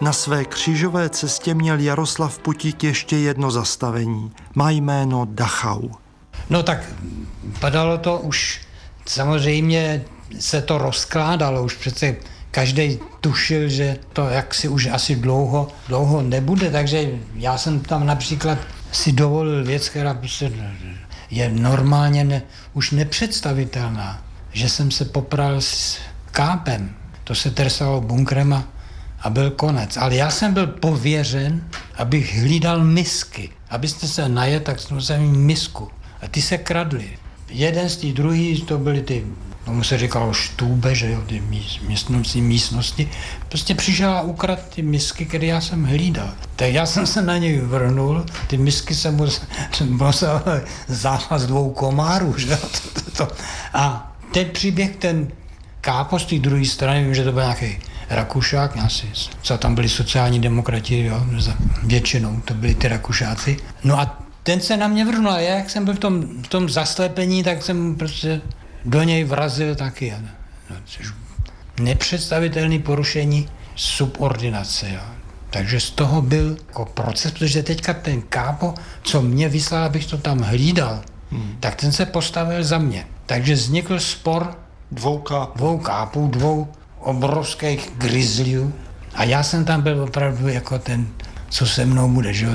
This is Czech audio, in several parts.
Na své křížové cestě měl Jaroslav Putík ještě jedno zastavení. Má jméno Dachau. No tak padalo to už, samozřejmě se to rozkládalo, už přece každý tušil, že to jaksi už asi dlouho nebude, takže já jsem tam například si dovolil věc, která prostě je normálně už nepředstavitelná, že jsem se popral s kápem, to se trsalo bunkrem a byl konec. Ale já jsem byl pověřen, abych hlídal misky. Abyste se najet, tak jsem měl misku. A ty se kradly. Jeden z těch druhých, to byly ty, tomu se říkalo štůbe, že jo, ty místnosti. Prostě přišel a ukradl ty misky, které já jsem hlídal. Tak já jsem se na něj vrhnul, ty misky jsem musel zápas 2 komárů, že jo. A ten příběh, ten kápo z té druhé strany, vím, že to byl nějaký Rakušák, co tam byli sociální demokrati, jo, většinou to byli ty Rakušáci. No a ten se na mě vrhnul a já, jak jsem byl v tom zaslepení, tak jsem prostě do něj vrazil taky. No, nepředstavitelné porušení subordinace. Jo. Takže z toho byl jako proces, protože teďka ten kápo, co mě vyslal, abych to tam hlídal, tak ten se postavil za mě. Takže vznikl spor dvou kápů, 2 obrovských grizzliů. A já jsem tam byl opravdu jako ten, co se mnou bude, že jo,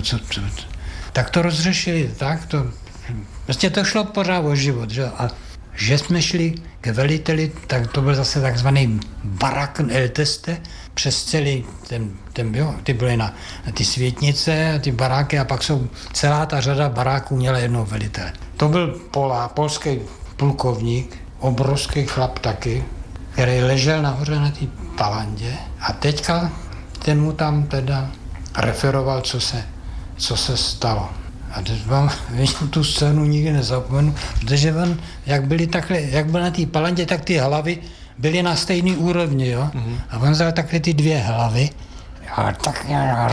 tak to rozřešili, tak to, prostě to šlo pořád o život, že jo. A že jsme šli k veliteli, tak to byl zase takzvaný barak El Teste, přes celý ty byly na ty světnice a ty baráky a pak celá ta řada baráků měla jednoho velitele. To byl polský plukovník, obrovský chlap taky, který ležel nahoře na té palandě a teďka ten mu tam teda referoval, co se stalo. A vám tu scénu nikdy nezapomenu, protože on, jak byl na té palandě, tak ty hlavy byly na stejný úrovni, jo? A on vzal takhle ty 2 hlavy a tak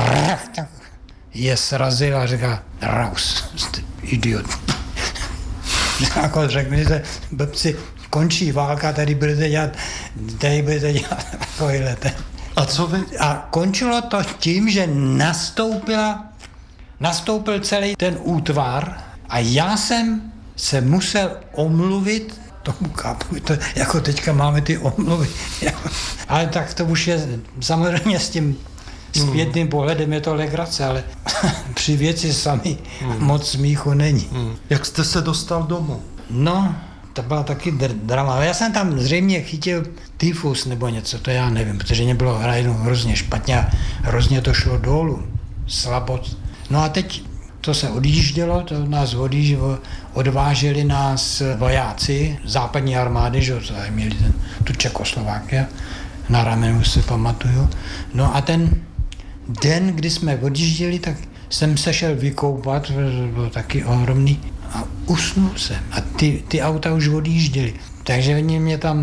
je srazil a říká, raus, idiot. Jako řekl, že blbci, končí válka, tady budete dělat takovýhle. A co vy? A končilo to tím, že nastoupil celý ten útvar a já jsem se musel omluvit tomu kápu, jako teďka máme ty omluvy. Ale tak to už je samozřejmě s tím zpětným pohledem je to legrace, ale při věci sami moc smíchu není. Jak jste se dostal domů? No, to byla taky drama. Já jsem tam zřejmě chytil tyfus nebo něco, to já nevím, protože mě bylo hrozně špatně a hrozně to šlo dolů. Slabost. No a teď to se odjíždělo, to nás odváželi nás vojáci západní armády, že tady měli tu Čekoslováky, na ramenu si pamatuju. No a ten den, kdy jsme odjížděli, tak jsem se šel vykoupat, byl taky ohromný a usnul jsem. A ty auta už odjížděli. Takže oni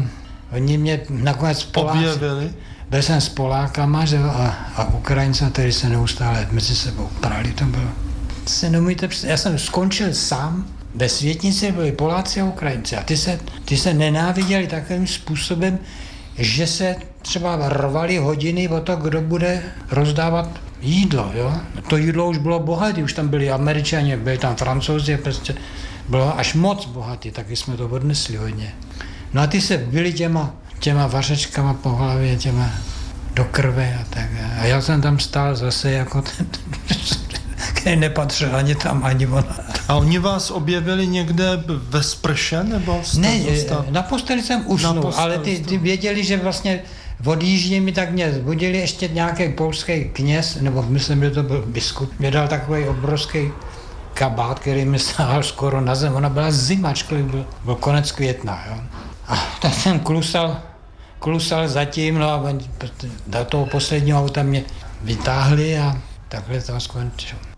mě nakonec objevili. Byl jsem s Polákama, že, a Ukrajinci, který se neustále mezi sebou prali, to bylo. Já jsem skončil sám, ve světnici byli Poláci a Ukrajinci a ty se nenáviděli takovým způsobem, že se třeba rvali hodiny o to, kdo bude rozdávat jídlo, jo. To jídlo už bylo bohatý, už tam byli Američani, byli tam Francouzi, prostě bylo až moc bohatý, taky jsme to odnesli hodně. No a ty se byli těma vařečkama po hlavě, těma do krve a tak. A já jsem tam stál zase jako ten, který nepatřil ani tam, ani ona. A oni vás objevili někde ve sprše, nebo? Ne, na posteli jsem usnul, ale ty věděli, že vlastně odjíždí mi, tak mě zbudili ještě nějaký polský kněz, nebo myslím, že to byl biskup. Mě dal takový obrovský kabát, který mi stál skoro na zem. Ona byla zima, byl konec května. Jo. A tak jsem klusal zatím, no a do toho posledního auta mě vytáhli a takhle to skončilo.